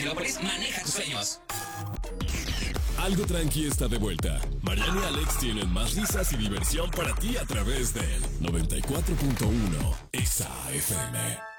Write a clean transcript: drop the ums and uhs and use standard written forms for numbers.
Megalopolis maneja tus sueños. Algo Tranqui está de vuelta. Mariana y Alex tienen más risas y diversión para ti a través del 94.1 Exa FM.